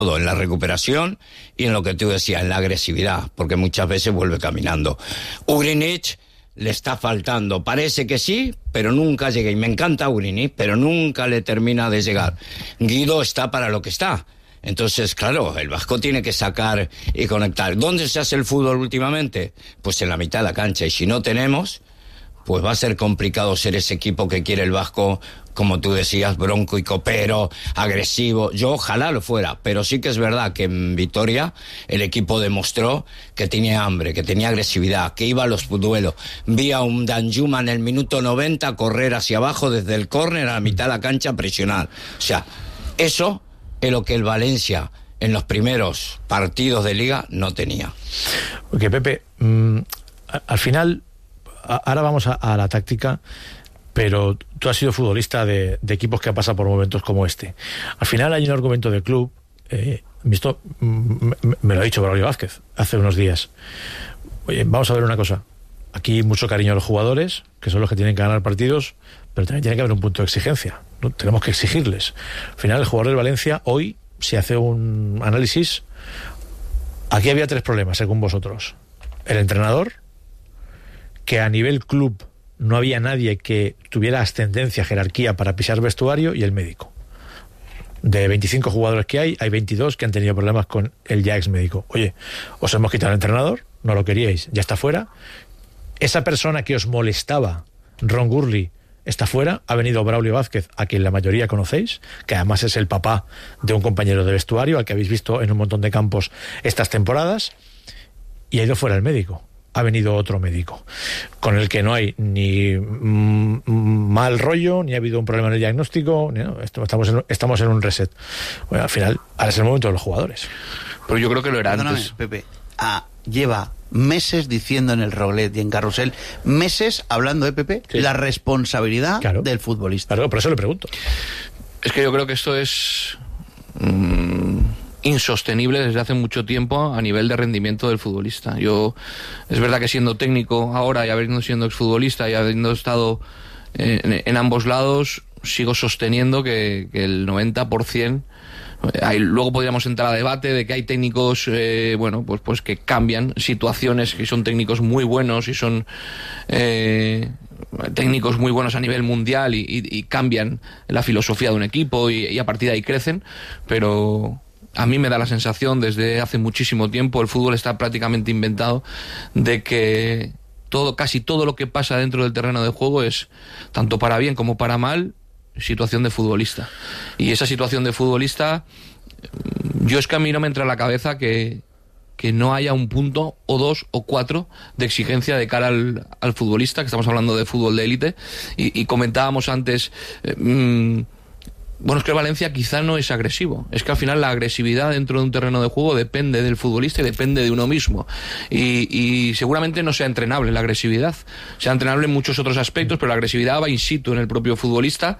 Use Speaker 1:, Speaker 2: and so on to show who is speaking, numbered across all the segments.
Speaker 1: todo, en la recuperación y en lo que tú decías, en la agresividad, porque muchas veces vuelve caminando. Ugrinic le está faltando, parece que sí, pero nunca llega, y me encanta Ugrinic, pero nunca le termina de llegar. Guido está para lo que está. Entonces, claro, el Vasco tiene que sacar y conectar. ¿Dónde se hace el fútbol últimamente? Pues en la mitad de la cancha. Y si no tenemos, pues va a ser complicado ser ese equipo que quiere el Vasco, como tú decías, bronco y copero, agresivo. Yo ojalá lo fuera, pero sí que es verdad que en Vitoria el equipo demostró que tenía hambre, que tenía agresividad, que iba a los duelos. Vi a un Danjuma en el minuto 90 correr hacia abajo desde el córner a la mitad de la cancha a presionar. O sea, eso es lo que el Valencia en los primeros partidos de Liga no tenía.
Speaker 2: Ok, Pepe, al final, ahora vamos a la táctica, pero tú has sido futbolista de equipos que han pasado por momentos como este. Al final hay un argumento del club, esto me lo ha dicho Braulio Vázquez hace unos días. Oye, vamos a ver una cosa. Aquí hay mucho cariño a los jugadores, que son los que tienen que ganar partidos, pero también tiene que haber un punto de exigencia, ¿no? Tenemos que exigirles. Al final, el jugador del Valencia, hoy, si hace un análisis, aquí había 3 problemas, según vosotros. El entrenador, que a nivel club no había nadie que tuviera ascendencia, jerarquía para pisar vestuario, y el médico. De 25 jugadores que hay 22 que han tenido problemas con el ya ex médico. Oye, os hemos quitado al entrenador, no lo queríais, ya está fuera. Esa persona que os molestaba, Ron Gurley, está fuera. Ha venido Braulio Vázquez, a quien la mayoría conocéis, que además es el papá de un compañero de vestuario, al que habéis visto en un montón de campos estas temporadas, y ha ido fuera el médico. Ha venido otro médico, con el que no hay ni mal rollo, ni ha habido un problema en el diagnóstico, no, estamos en un reset. Bueno, al final, ahora es el momento de los jugadores.
Speaker 3: Pero yo creo que lo era
Speaker 4: Perdóname,
Speaker 3: antes.
Speaker 4: Pepe, lleva meses diciendo en el Roulette y en Carrusel, meses hablando de Pepe, sí, la responsabilidad del futbolista.
Speaker 2: Claro, por eso le pregunto.
Speaker 3: Es que yo creo que esto es insostenible desde hace mucho tiempo a nivel de rendimiento del futbolista. Es verdad que siendo técnico ahora y habiendo sido exfutbolista y habiendo estado en ambos lados, sigo sosteniendo que el 90%, luego podríamos entrar a debate de que hay técnicos pues que cambian situaciones, que son técnicos muy buenos y son técnicos muy buenos a nivel mundial y cambian la filosofía de un equipo y a partir de ahí crecen, pero a mí me da la sensación desde hace muchísimo tiempo, el fútbol está prácticamente inventado, de que casi todo lo que pasa dentro del terreno de juego es, tanto para bien como para mal, situación de futbolista. Y esa situación de futbolista, yo es que a mí no me entra en la cabeza que no haya un punto o 2 o 4 de exigencia de cara al futbolista, que estamos hablando de fútbol de élite, y comentábamos antes, es que el Valencia quizá no es agresivo, es que al final la agresividad dentro de un terreno de juego depende del futbolista y depende de uno mismo, y seguramente no sea entrenable la agresividad, sea entrenable en muchos otros aspectos, pero la agresividad va in situ en el propio futbolista.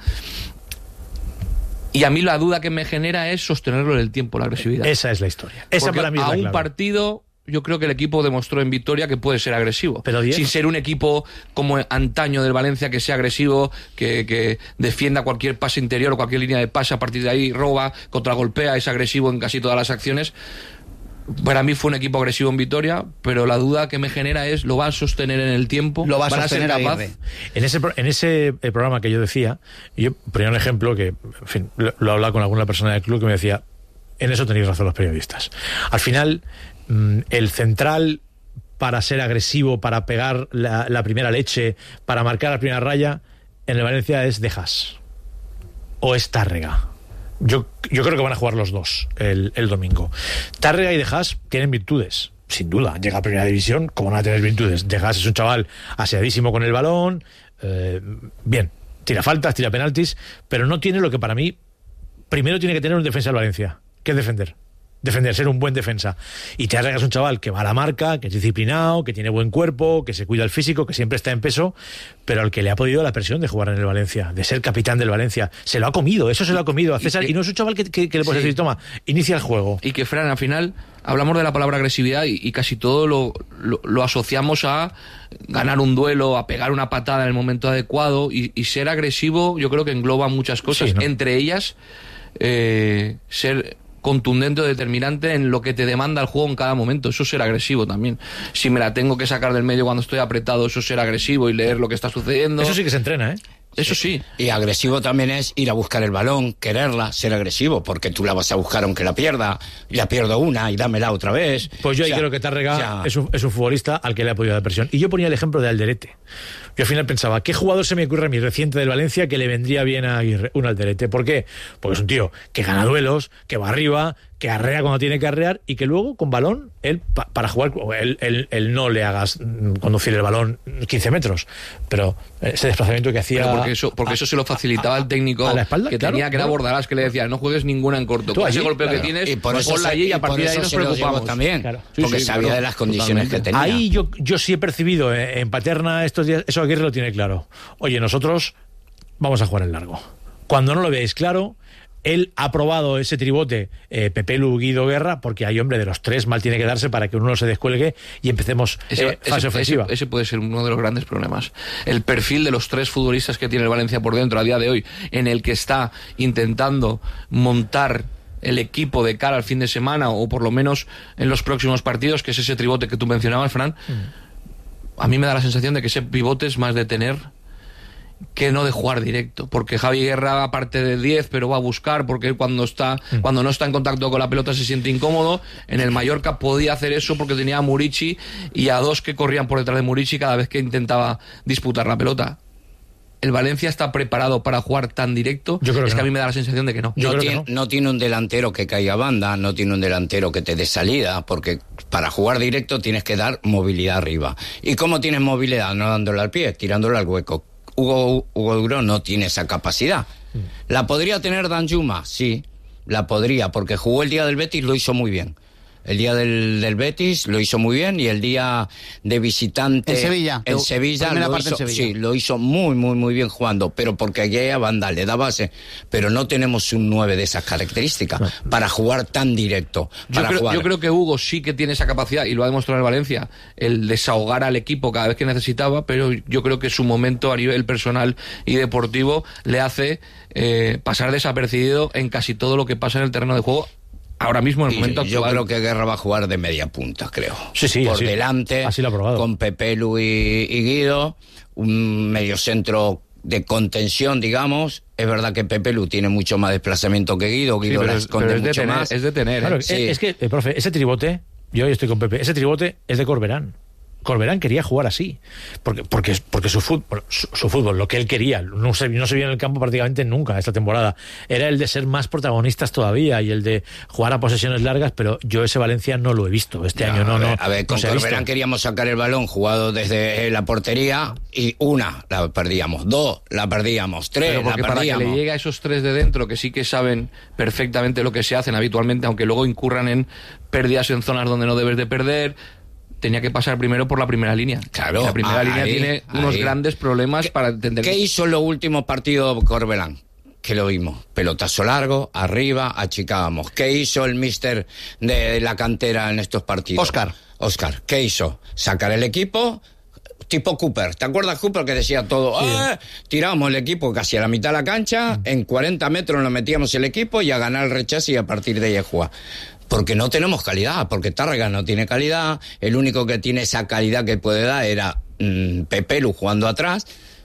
Speaker 3: Y a mí la duda que me genera es sostenerlo en el tiempo, la agresividad.
Speaker 2: Esa es la historia. Esa
Speaker 3: porque
Speaker 2: para mí es la clave.
Speaker 3: A un partido, yo creo que el equipo demostró en Vitoria que puede ser agresivo.
Speaker 2: Pero
Speaker 3: sin ser un equipo como antaño del Valencia, que sea agresivo, que defienda cualquier pase interior o cualquier línea de pase, a partir de ahí roba, contragolpea, es agresivo en casi todas las acciones. Para mí fue un equipo agresivo en Vitoria, pero la duda que me genera es, ¿lo va a sostener en el tiempo?
Speaker 4: ¿Lo va a
Speaker 3: sostener
Speaker 4: sostener
Speaker 3: capaz?
Speaker 2: En ese programa que yo decía, yo ponía un ejemplo que, en fin, lo he hablado con alguna persona del club que me decía, en eso tenéis razón los periodistas. Al final, el central, para ser agresivo, para pegar la primera leche, para marcar la primera raya, en el Valencia es De Haas o es Tárrega. Yo creo que van a jugar los dos el domingo. Tárrega y De Haas tienen virtudes, sin duda. Llega a primera división, ¿cómo van a tener virtudes? De Haas es un chaval aseadísimo con el balón, bien, tira faltas, tira penaltis, pero no tiene lo que para mí primero tiene que tener un defensa del Valencia, que es defender, ser un buen defensa. Y Tárrega es un chaval que va a la marca, que es disciplinado, que tiene buen cuerpo, que se cuida el físico, que siempre está en peso, pero al que le ha podido la presión de jugar en el Valencia, de ser capitán del Valencia, se lo ha comido a César, y no es un chaval que le puedes decir, toma, inicia el juego.
Speaker 3: Y que, Fran, al final hablamos de la palabra agresividad y casi todo lo asociamos a ganar un duelo, a pegar una patada en el momento adecuado, y ser agresivo yo creo que engloba muchas cosas,
Speaker 2: sí, ¿no?
Speaker 3: Entre ellas ser contundente o determinante en lo que te demanda el juego en cada momento. Eso es ser agresivo también. Si me la tengo que sacar del medio cuando estoy apretado, eso es ser agresivo y leer lo que está sucediendo.
Speaker 2: Eso sí que se entrena, ¿eh?
Speaker 3: Eso sí.
Speaker 1: Y agresivo también es ir a buscar el balón, quererla, ser agresivo, porque tú la vas a buscar aunque la pierda, y la pierdo una y dámela otra vez.
Speaker 2: Pues yo ahí creo que Tárrega es un futbolista al que le ha podido dar presión. Y yo ponía el ejemplo de Alderete. Yo al final pensaba, ¿qué jugador se me ocurre a mí reciente del Valencia que le vendría bien a Aguirre? Un Alderete. ¿Por qué? Porque es un tío que gana duelos, que va arriba, que arrea cuando tiene que arrear y que luego con balón, él para jugar, él no le hagas conducir el balón 15 metros, pero ese desplazamiento que hacía...
Speaker 3: Porque eso se lo facilitaba el técnico
Speaker 2: a la espalda,
Speaker 3: que tenía, que era Bordalás, que le decía, no juegues ninguna en corto, con ese golpeo que tienes,
Speaker 1: y por eso
Speaker 3: ponla allí y a partir de ahí nos preocupamos.
Speaker 1: También, porque sabía de las condiciones que tenía.
Speaker 2: Ahí yo sí he percibido en Paterna estos días, eso Aguirre lo tiene claro. Oye, nosotros vamos a jugar en largo. Cuando no lo veáis claro, él ha probado ese tribote Pepe Lu, Guido, Guerra, porque hay hombre de los tres mal tiene que darse para que uno se descuelgue y empecemos fase ofensiva.
Speaker 3: Ese puede ser uno de los grandes problemas. El perfil de los tres futbolistas que tiene el Valencia por dentro a día de hoy, en el que está intentando montar el equipo de cara al fin de semana o por lo menos en los próximos partidos, que es ese tribote que tú mencionabas, Fran. A mí me da la sensación de que ese pivote es más de tener que no de jugar directo, porque Javi Guerra aparte de 10, pero va a buscar, porque cuando no está en contacto con la pelota se siente incómodo. En el Mallorca podía hacer eso porque tenía a Murici y a dos que corrían por detrás de Murici cada vez que intentaba disputar la pelota. ¿El Valencia está preparado para jugar tan directo?
Speaker 2: Yo creo que
Speaker 3: a mí me da la sensación de que no.
Speaker 1: No tiene un delantero que caiga banda, no tiene un delantero que te dé salida, porque para jugar directo tienes que dar movilidad arriba. ¿Y cómo tienes movilidad? No dándole al pie, tirándole al hueco. Hugo Duro no tiene esa capacidad. ¿La podría tener Danjuma? Sí, la podría, porque jugó el día del Betis, lo hizo muy bien. El día del Betis lo hizo muy bien y el día de visitante en Sevilla lo hizo muy, muy, muy bien jugando, pero porque aquella banda le da base, pero no tenemos un 9 de esas características para jugar tan directo.
Speaker 3: Yo creo que Hugo sí que tiene esa capacidad y lo ha demostrado en Valencia, el desahogar al equipo cada vez que necesitaba, pero yo creo que su momento a nivel personal y deportivo le hace pasar desapercibido en casi todo lo que pasa en el terreno de juego. Ahora mismo, en el momento actual.
Speaker 1: Yo creo que Guerra va a jugar de media punta, creo.
Speaker 2: Sí,
Speaker 1: por delante,
Speaker 2: así lo ha probado.
Speaker 1: Con Pepe Lu y Guido, un mediocentro de contención, digamos. Es verdad que Pepe Lu tiene mucho más desplazamiento que Guido la esconde mucho más.
Speaker 3: Es de tener.
Speaker 2: Claro, es que, profe, ese tribote, yo hoy estoy con Pepe, ese tribote es de Corberán. Corberán quería jugar así, porque su fútbol, lo que él quería, no se vio en el campo prácticamente nunca esta temporada, era el de ser más protagonistas todavía y el de jugar a posesiones largas, pero yo ese Valencia no lo he visto este año. A ver,
Speaker 1: con Corberán queríamos sacar el balón jugado desde la portería y una la perdíamos, dos la perdíamos, tres la perdíamos.
Speaker 3: Para que le llegue a esos tres de dentro que sí que saben perfectamente lo que se hacen habitualmente, aunque luego incurran en pérdidas en zonas donde no debes de perder, tenía que pasar primero por la primera línea.
Speaker 1: Claro.
Speaker 3: La primera línea tiene unos grandes problemas para entender.
Speaker 1: ¿Qué hizo en los últimos partidos Corberán? Que lo vimos. Pelotazo largo, arriba, achicábamos. ¿Qué hizo el míster de la cantera en estos partidos? Óscar. ¿Qué hizo? Sacar el equipo tipo Cooper. ¿Te acuerdas Cooper que decía todo? Sí. Tirábamos el equipo casi a la mitad de la cancha, en 40 metros nos metíamos el equipo y a ganar el rechazo y a partir de ahí a jugar. Porque no tenemos calidad, porque Tárrega no tiene calidad, el único que tiene esa calidad que puede dar era Pepe Lu jugando atrás.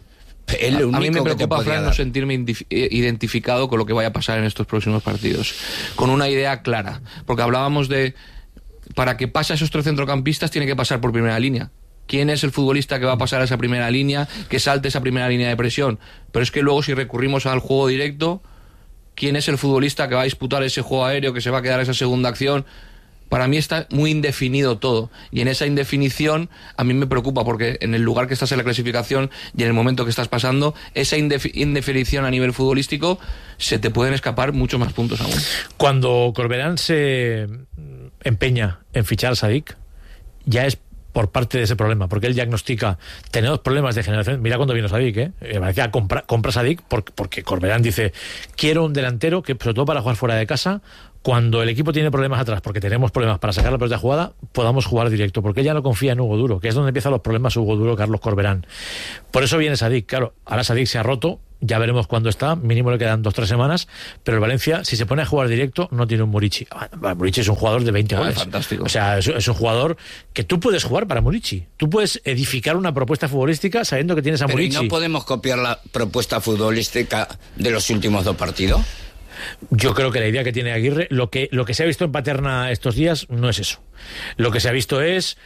Speaker 3: A mí me preocupa, Fran, no sentirme identificado con lo que vaya a pasar en estos próximos partidos, con una idea clara, porque hablábamos de, para que pase a esos tres centrocampistas tiene que pasar por primera línea. ¿Quién es el futbolista que va a pasar a esa primera línea, que salte esa primera línea de presión? Pero es que luego si recurrimos al juego directo, ¿quién es el futbolista que va a disputar ese juego aéreo, que se va a quedar esa segunda acción? Para mí está muy indefinido todo. Y en esa indefinición a mí me preocupa, porque en el lugar que estás en la clasificación y en el momento que estás pasando, esa indefinición a nivel futbolístico, se te pueden escapar muchos más puntos aún.
Speaker 2: Cuando Corberán se empeña en fichar a Sadik, ya es por parte de ese problema, porque él diagnostica, tenemos problemas de generación. Mira cuando vino Sadik, me parecía compra Sadik porque Corberán dice, quiero un delantero que, sobre todo para jugar fuera de casa, cuando el equipo tiene problemas atrás, porque tenemos problemas para sacar la pelota jugada, podamos jugar directo, porque ella no confía en Hugo Duro, que es donde empiezan los problemas Hugo Duro, Carlos Corberán. Por eso viene Sadik, claro, ahora Sadik se ha roto, ya veremos cuándo está, mínimo le quedan 2-3 semanas, pero el Valencia, si se pone a jugar directo, no tiene un Murici. Murici es un jugador de 20 goles.
Speaker 3: Fantástico.
Speaker 2: O sea, es un jugador que tú puedes jugar para Murici. Tú puedes edificar una propuesta futbolística sabiendo que tienes a Murici.
Speaker 1: ¿Pero y no podemos copiar la propuesta futbolística de los últimos 2 partidos?
Speaker 2: Yo creo que la idea que tiene Aguirre, lo que se ha visto en Paterna estos días no es eso. Lo que se ha visto es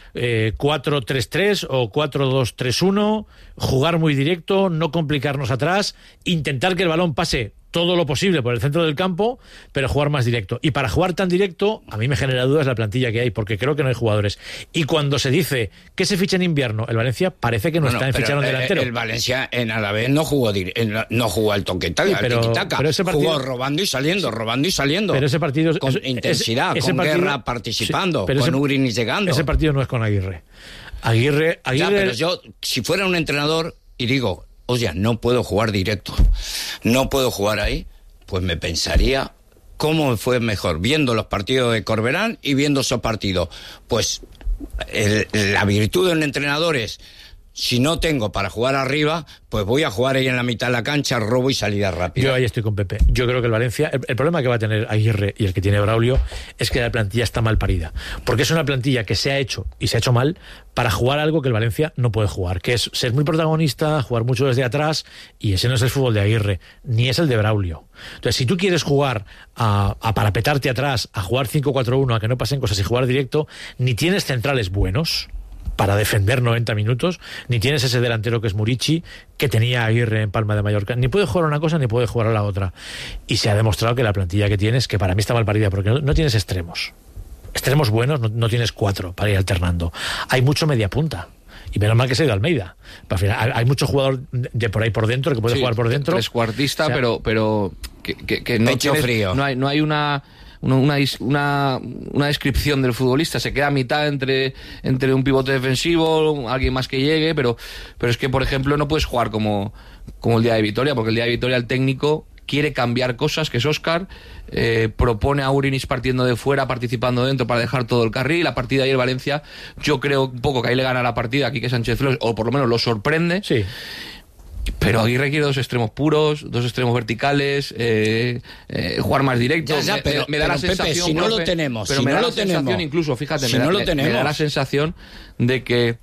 Speaker 2: 4-3-3 o 4-2-3-1, jugar muy directo, no complicarnos atrás, intentar que el balón pase todo lo posible por el centro del campo, pero jugar más directo. Y para jugar tan directo, a mí me genera dudas la plantilla que hay, porque creo que no hay jugadores. Y cuando se dice que se ficha en invierno, el Valencia parece que no está en fichar un delantero.
Speaker 1: El Valencia en Alavés no jugó al toquetaca, pero ese partido, jugó robando y saliendo.
Speaker 2: Pero ese partido
Speaker 1: con intensidad, con Guerra participando, sí, con Ugrini llegando.
Speaker 2: Ese partido no es con Aguirre. Aguirre...
Speaker 1: Ya, pero yo, si fuera un entrenador y digo, oye, no puedo jugar directo, no puedo jugar ahí, pues me pensaría cómo fue mejor, viendo los partidos de Corberán y viendo esos partidos. Pues la virtud de un entrenador es, si no tengo para jugar arriba, pues voy a jugar ahí en la mitad de la cancha, robo y salida rápida.
Speaker 2: Yo ahí estoy con Pepe. Yo creo que el Valencia, el problema que va a tener Aguirre y el que tiene Braulio es que la plantilla está mal parida. Porque es una plantilla que se ha hecho y se ha hecho mal para jugar algo que el Valencia no puede jugar, que es ser muy protagonista, jugar mucho desde atrás, y ese no es el fútbol de Aguirre, ni es el de Braulio. Entonces, si tú quieres jugar a parapetarte atrás, a jugar 5-4-1, a que no pasen cosas y jugar directo, ni tienes centrales buenos para defender 90 minutos, ni tienes ese delantero que es Murici, que tenía Aguirre en Palma de Mallorca. Ni puede jugar a una cosa ni puede jugar a la otra. Y se ha demostrado que la plantilla que tienes, que para mí está mal parida, porque no tienes extremos. Extremos buenos, no tienes 4 para ir alternando. Hay mucho media punta. Y menos mal que se ha ido Almeida. Al final, hay mucho jugador de por ahí por dentro que puede jugar por dentro.
Speaker 3: Trescuartista, o sea, pero que no
Speaker 1: pecho frío.
Speaker 3: No hay una descripción del futbolista. Se queda a mitad entre un pivote defensivo, alguien más que llegue, pero es que, por ejemplo, no puedes jugar como el día de Vitoria, porque el día de Vitoria el técnico quiere cambiar cosas, que es Óscar, propone a Urinis partiendo de fuera, participando dentro para dejar todo el carril. A partir de ahí el Valencia, yo creo un poco que ahí le gana la partida a Quique Sánchez Flores, o por lo menos lo sorprende.
Speaker 2: Sí.
Speaker 3: Pero Aguirre quiere 2 extremos puros, 2 extremos verticales, jugar más directo.
Speaker 1: Pero
Speaker 3: me da la sensación,
Speaker 1: Pepe, si no lo tenemos,
Speaker 3: pero
Speaker 1: si
Speaker 3: me
Speaker 1: no
Speaker 3: da
Speaker 1: lo
Speaker 3: la sensación,
Speaker 1: tenemos,
Speaker 3: incluso, fíjate,
Speaker 1: si no lo tenemos,
Speaker 3: me da la sensación de que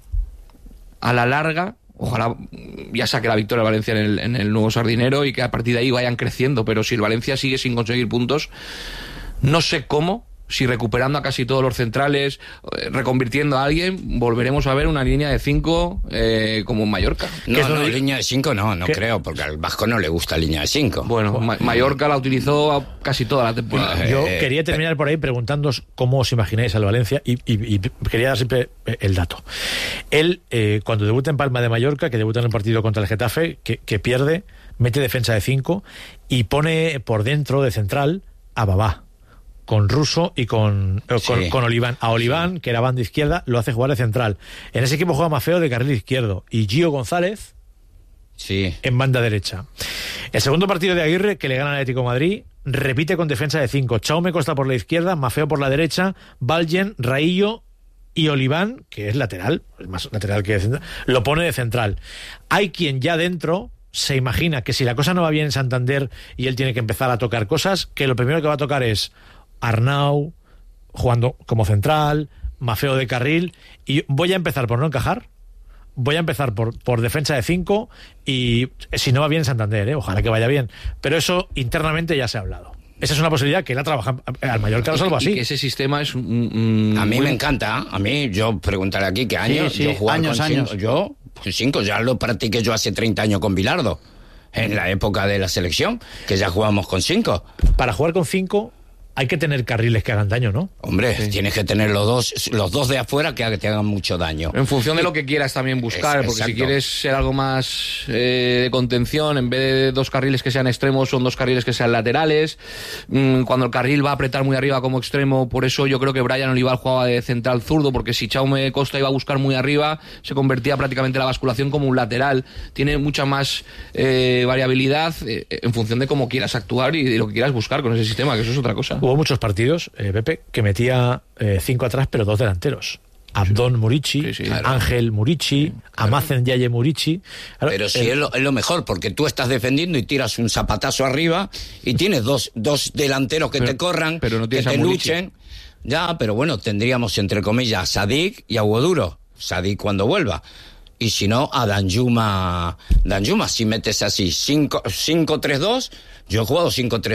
Speaker 3: a la larga, ojalá ya saque la victoria el Valencia en el nuevo Sardinero y que a partir de ahí vayan creciendo, pero si el Valencia sigue sin conseguir puntos, no sé cómo, si recuperando a casi todos los centrales, reconvirtiendo a alguien, volveremos a ver una línea de 5 como en Mallorca.
Speaker 1: No, línea de 5 no creo, porque al Vasco no le gusta línea de 5.
Speaker 3: Bueno, Mallorca la utilizó casi toda la temporada.
Speaker 2: Yo quería terminar por ahí preguntándoos cómo os imagináis al Valencia y quería dar siempre el dato. Él, cuando debuta en Palma de Mallorca, que debuta en un partido contra el Getafe, que pierde, mete defensa de 5 y pone por dentro de central a Babá, con Russo y con Oliván. A Oliván, que era banda izquierda, lo hace jugar de central. En ese equipo juega Mafeo de carril izquierdo y Gio González en banda derecha. El segundo partido de Aguirre, que le gana al Atlético de Madrid, repite con defensa de 5. Chaume Costa por la izquierda, Mafeo por la derecha, Valgen, Raillo y Oliván, que es lateral, es más lateral que de central, lo pone de central. Hay quien ya dentro se imagina que si la cosa no va bien en Santander y él tiene que empezar a tocar cosas, que lo primero que va a tocar es Arnau jugando como central, Mafeo de carril, y voy a empezar por no encajar, voy a empezar por defensa de 5 y si no va bien Santander, ojalá que vaya bien, pero eso internamente ya se ha hablado. Esa es una posibilidad que él ha trabajado al Mallorca, lo salvo así.
Speaker 3: Y que ese sistema es
Speaker 1: a mí me encanta, a mí, yo preguntaré aquí qué años,
Speaker 4: sí,
Speaker 1: yo jugar
Speaker 4: años.
Speaker 1: con 5, yo con 5 ya lo practiqué yo hace 30 años con Bilardo, en la época de la selección, que ya jugamos con 5.
Speaker 2: Para jugar con 5 hay que tener carriles que hagan daño, ¿no?
Speaker 1: Hombre, tienes que tener los dos de afuera que te hagan mucho daño.
Speaker 3: En función de lo que quieras también buscar, porque si quieres ser algo más de contención, en vez de 2 carriles que sean extremos, son 2 carriles que sean laterales. Cuando el carril va a apretar muy arriba como extremo, por eso yo creo que Brian Olival jugaba de central zurdo, porque si Chaume Costa iba a buscar muy arriba, se convertía prácticamente la basculación como un lateral. Tiene mucha más variabilidad en función de cómo quieras actuar y de lo que quieras buscar con ese sistema, que eso es otra cosa.
Speaker 2: Hubo muchos partidos, Pepe, que metía 5 atrás, pero 2 delanteros. Abdón Murici, claro. Ángel Murici, claro. Amazen Yaye Murici.
Speaker 1: Claro, pero sí, es lo mejor, porque tú estás defendiendo y tiras un zapatazo arriba y tienes dos delanteros que te corran, pero no que te luchen. Ya, pero bueno, tendríamos entre comillas a Sadik y a Hugoduro. Sadik cuando vuelva. Y si no, a Danjuma, si metes así 5-3-2, yo he jugado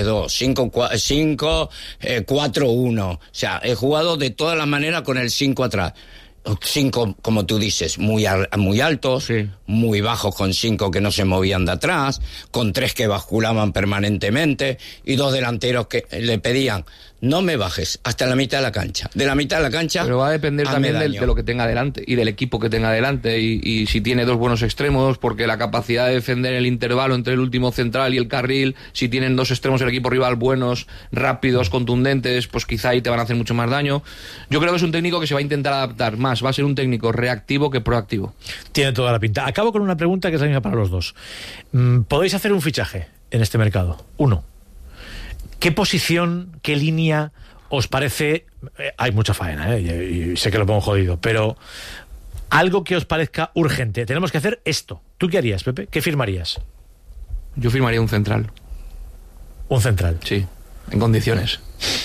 Speaker 1: 5-3-2, 5-4-1, o sea, he jugado de todas las maneras con el 5 atrás. 5, como tú dices, muy altos, sí. Muy bajos con 5 que no se movían de atrás, con 3 que basculaban permanentemente y 2 delanteros que le pedían: no me bajes hasta la mitad de la cancha. De la mitad de la cancha.
Speaker 3: Pero va a depender también de lo que tenga delante y del equipo que tenga delante y si tiene 2 buenos extremos, porque la capacidad de defender el intervalo entre el último central y el carril, si tienen 2 extremos del equipo rival buenos, rápidos, contundentes, pues quizá ahí te van a hacer mucho más daño. Yo creo que es un técnico que se va a intentar adaptar más, va a ser un técnico reactivo que proactivo.
Speaker 2: Tiene toda la pinta. Acabo con una pregunta que es la misma para los dos. ¿Podéis hacer un fichaje en este mercado? 1. ¿Qué posición, qué línea os parece? Hay mucha faena, y sé que lo pongo jodido, pero algo que os parezca urgente. Tenemos que hacer esto. ¿Tú qué harías, Pepe? ¿Qué firmarías?
Speaker 3: Yo firmaría un central.
Speaker 2: ¿Un central?
Speaker 3: Sí, en condiciones.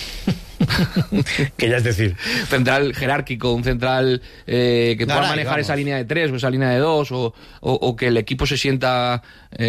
Speaker 2: Que ya es decir,
Speaker 3: central jerárquico, un central que pueda manejar esa línea de 3 o esa línea de 2 o que el equipo se sienta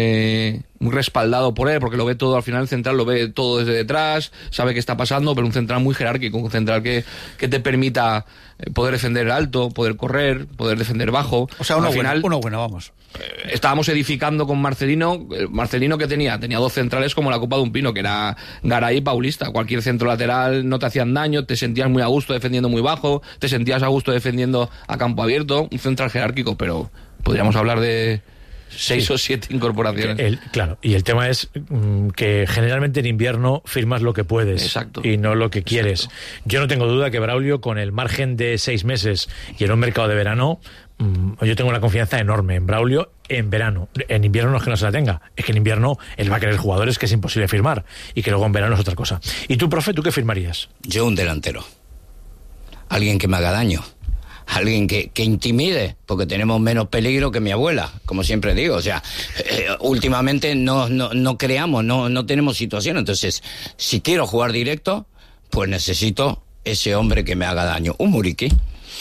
Speaker 3: muy respaldado por él, porque lo ve todo, al final el central lo ve todo desde detrás, sabe qué está pasando, pero un central muy jerárquico, un central que te permita poder defender alto, poder correr, poder defender bajo.
Speaker 4: O sea, uno bueno, vamos.
Speaker 3: Estábamos edificando con Marcelino que tenía 2 centrales como la copa de un pino, que era Garay y Paulista. Cualquier centro lateral no te hacían daño, te sentías muy a gusto defendiendo muy bajo, te sentías a gusto defendiendo a campo abierto, un central jerárquico, pero podríamos hablar de 6 o 7 incorporaciones.
Speaker 2: Claro, y el tema es que generalmente en invierno firmas lo que puedes.
Speaker 3: Exacto.
Speaker 2: Y no lo que quieres.
Speaker 3: Exacto.
Speaker 2: Yo no tengo duda que Braulio, con el margen de 6 meses y en un mercado de verano, yo tengo una confianza enorme en Braulio en verano. En invierno no es que no se la tenga, es que en invierno él va a querer jugadores que es imposible firmar y que luego en verano es otra cosa. ¿Y tú, profe, tú qué firmarías?
Speaker 1: Yo un delantero. Alguien que me haga daño. Alguien que intimide, porque tenemos menos peligro que mi abuela, como siempre digo. O sea, últimamente no creamos, no tenemos situación. Entonces, si quiero jugar directo, pues necesito ese hombre que me haga daño. Un Muriqui.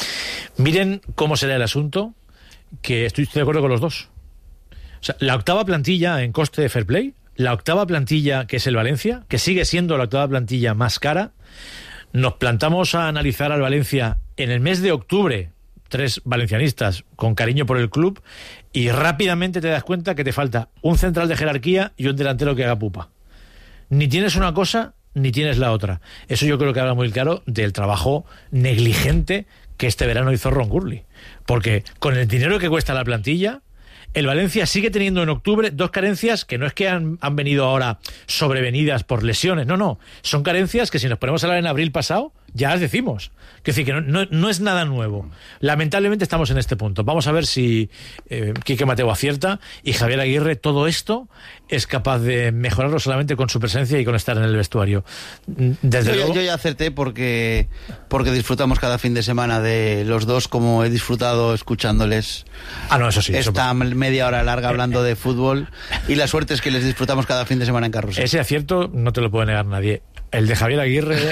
Speaker 2: Miren cómo será el asunto, que estoy de acuerdo con los dos. O sea, la octava plantilla en coste de fair play, la octava plantilla que es el Valencia, que sigue siendo la octava plantilla más cara. Nos plantamos a analizar al Valencia en el mes de octubre, 3 valencianistas con cariño por el club, y rápidamente te das cuenta que te falta un central de jerarquía y un delantero que haga pupa. Ni tienes una cosa ni tienes la otra. Eso yo creo que habla muy claro del trabajo negligente que este verano hizo Ron Gurley. Porque con el dinero que cuesta la plantilla, el Valencia sigue teniendo en octubre 2 carencias que no es que han venido ahora sobrevenidas por lesiones, no, son carencias que si nos ponemos a hablar en abril pasado, ya las decimos. Es decir, que no es nada nuevo. Lamentablemente estamos en este punto. Vamos a ver si Quique Mateo acierta y Javier Aguirre todo esto es capaz de mejorarlo solamente con su presencia y con estar en el vestuario. Desde luego,
Speaker 4: yo ya acerté porque disfrutamos cada fin de semana de los dos, como he disfrutado escuchándoles.
Speaker 2: No, eso sí.
Speaker 4: Esta media hora larga hablando de fútbol, y la suerte es que les disfrutamos cada fin de semana en Carrusel.
Speaker 2: Ese acierto no te lo puede negar nadie. El de Javier Aguirre...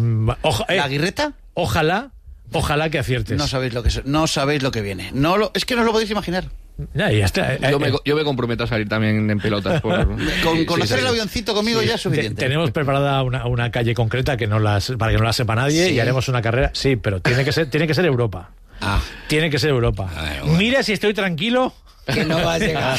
Speaker 4: ¿La Aguirreta?
Speaker 2: Ojalá que aciertes.
Speaker 4: No sabéis lo que viene. Es que no os lo podéis imaginar.
Speaker 2: Ya está.
Speaker 3: Yo me comprometo a salir también en pelotas.
Speaker 4: Con hacer el avioncito conmigo ya es suficiente.
Speaker 2: Tenemos preparada una calle concreta para que no la sepa nadie, y haremos una carrera. Sí, pero tiene que ser Europa. Tiene que ser Europa. Bueno. Mira si estoy tranquilo.
Speaker 1: Que no va a llegar.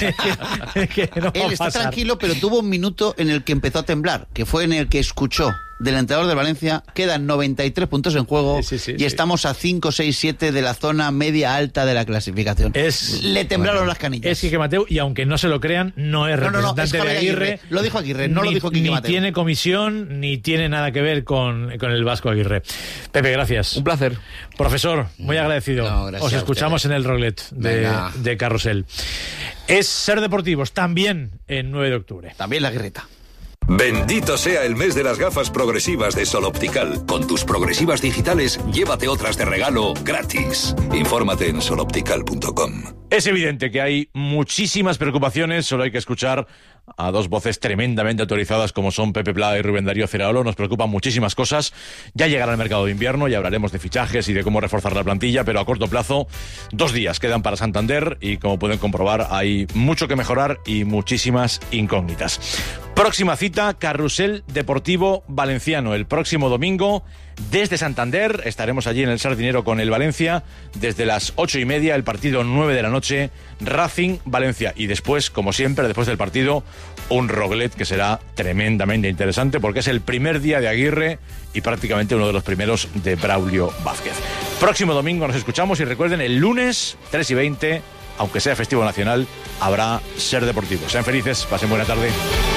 Speaker 4: Él está tranquilo, pero tuvo un minuto en el que empezó a temblar, que fue en el que escuchó del entrenador del Valencia: quedan 93 puntos en juego y estamos a 5, 6, 7 de la zona media alta de la clasificación. Le temblaron las canillas.
Speaker 2: Es Quique Mateu, y aunque no se lo crean, no es representante de Aguirre.
Speaker 4: Lo dijo Aguirre, no lo dijo Quique Mateu.
Speaker 2: Ni tiene comisión, ni tiene nada que ver con el Vasco Aguirre. Pepe, gracias.
Speaker 3: Un placer.
Speaker 2: Profesor, muy agradecido. Os escuchamos en el Roulette de Carrusel. Es Ser Deportivos, también en 9 de octubre.
Speaker 4: También la Guirreta.
Speaker 5: Bendito sea el mes de las gafas progresivas de Sol Optical. Con tus progresivas digitales, llévate otras de regalo gratis. Infórmate en soloptical.com.
Speaker 2: Es evidente que hay muchísimas preocupaciones, solo hay que escuchar a dos voces tremendamente autorizadas como son Pepe Pla y Rubén Darío Ceraolo. Nos preocupan muchísimas cosas. Ya llegará el mercado de invierno y hablaremos de fichajes y de cómo reforzar la plantilla, pero a corto plazo, 2 días quedan para Santander y como pueden comprobar hay mucho que mejorar y muchísimas incógnitas. Próxima cita, Carrusel Deportivo Valenciano, el próximo domingo desde Santander. Estaremos allí en el Sardinero con el Valencia desde las 8:30, el partido 9 de la noche, Racing Valencia. Y después, como siempre, después del partido, un Roglet que será tremendamente interesante porque es el primer día de Aguirre y prácticamente uno de los primeros de Braulio Vázquez. Próximo domingo nos escuchamos y recuerden, el lunes 3:20, aunque sea festivo nacional, habrá Ser Deportivo. Sean felices, pasen buena tarde.